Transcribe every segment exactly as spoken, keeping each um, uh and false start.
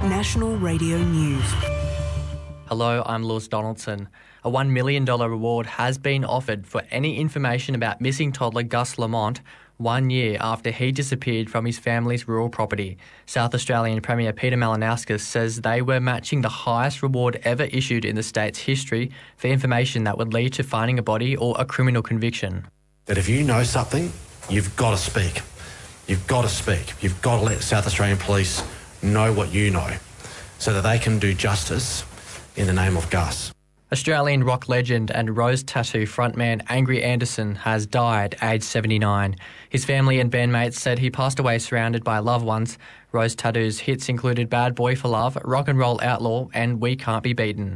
National Radio News. Hello, I'm Lewis Donaldson. A one million dollars reward has been offered for any information about missing toddler Gus Lamont one year after he disappeared from his family's rural property. South Australian Premier Peter Malinauskas says they were matching the highest reward ever issued in the state's history for information that would lead to finding a body or a criminal conviction. That if you know something, you've got to speak. You've got to speak. You've got to let South Australian Police know what you know so that they can do justice in the name of Gus. Australian rock legend and Rose Tattoo frontman Angry Anderson has died, aged seventy-nine. His family and bandmates said he passed away surrounded by loved ones. Rose Tattoo's hits included Bad Boy for Love, Rock and Roll Outlaw and We Can't Be Beaten.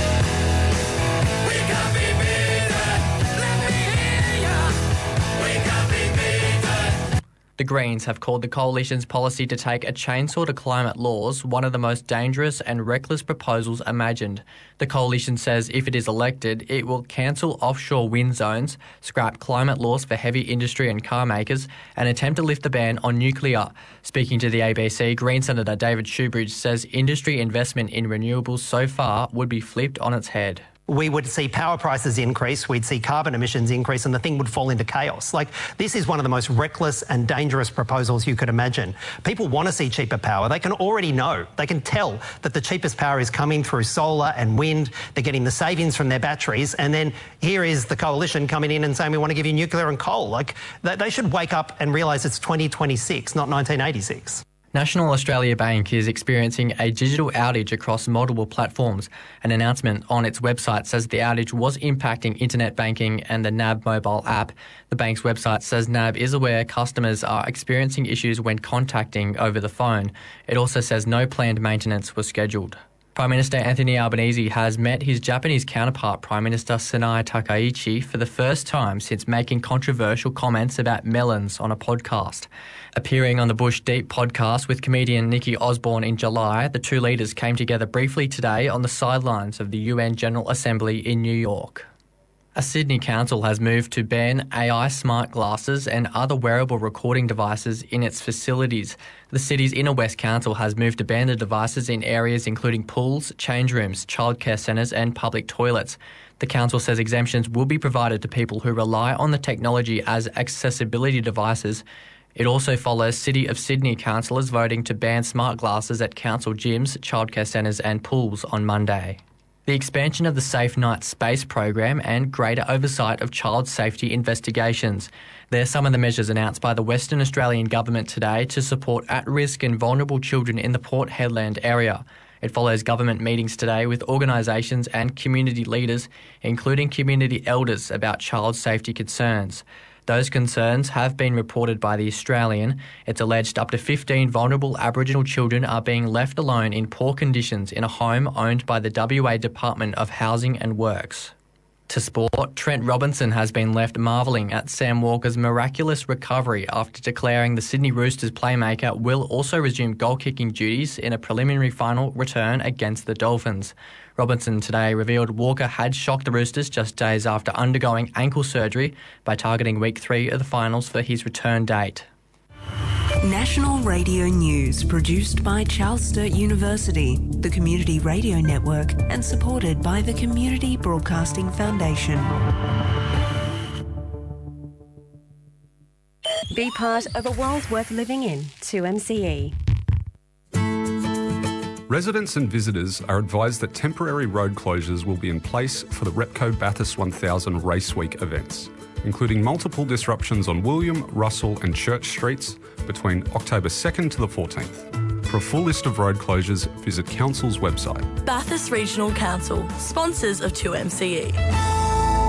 The Greens have called the Coalition's policy to take a chainsaw to climate laws one of the most dangerous and reckless proposals imagined. The Coalition says if it is elected, it will cancel offshore wind zones, scrap climate laws for heavy industry and car makers, and attempt to lift the ban on nuclear. Speaking to the A B C, Green Senator David Shoebridge says industry investment in renewables so far would be flipped on its head. We would see power prices increase, we'd see carbon emissions increase, and the thing would fall into chaos. Like, this is one of the most reckless and dangerous proposals you could imagine. People want to see cheaper power. They can already know. They can tell that the cheapest power is coming through solar and wind. They're getting the savings from their batteries. And then here is the Coalition coming in and saying, we want to give you nuclear and coal. Like, they should wake up and realise it's twenty twenty-six, not nineteen eighty-six. National Australia Bank is experiencing a digital outage across multiple platforms. An announcement on its website says the outage was impacting internet banking and the N A B mobile app. The bank's website says N A B is aware customers are experiencing issues when contacting over the phone. It also says no planned maintenance was scheduled. Prime Minister Anthony Albanese has met his Japanese counterpart, Prime Minister Sanae Takaichi, for the first time since making controversial comments about melons on a podcast. Appearing on the Bush Deep podcast with comedian Nikki Osborne in July, the two leaders came together briefly today on the sidelines of the U N General Assembly in New York. A Sydney council has moved to ban A I smart glasses and other wearable recording devices in its facilities. The city's Inner West Council has moved to ban the devices in areas including pools, change rooms, childcare centres and public toilets. The council says exemptions will be provided to people who rely on the technology as accessibility devices. It also follows City of Sydney councillors voting to ban smart glasses at council gyms, childcare centres and pools on Monday. The expansion of the Safe Night Space program and greater oversight of child safety investigations. They're some of the measures announced by the Western Australian Government today to support at-risk and vulnerable children in the Port Hedland area. It follows government meetings today with organisations and community leaders, including community elders, about child safety concerns. Those concerns have been reported by The Australian. It's alleged up to fifteen vulnerable Aboriginal children are being left alone in poor conditions in a home owned by the W A Department of Housing and Works. To sport, Trent Robinson has been left marvelling at Sam Walker's miraculous recovery after declaring the Sydney Roosters playmaker will also resume goal-kicking duties in a preliminary final return against the Dolphins. Robinson today revealed Walker had shocked the Roosters just days after undergoing ankle surgery by targeting week three of the finals for his return date. National Radio News, produced by Charles Sturt University, the Community Radio Network, and supported by the Community Broadcasting Foundation. Be part of a world worth living in. two M C E. Residents and visitors are advised that temporary road closures will be in place for the Repco Bathurst one thousand Race Week events, including multiple disruptions on William, Russell and Church Streets between October second to the fourteenth. For a full list of road closures, visit Council's website. Bathurst Regional Council, sponsors of two M C E.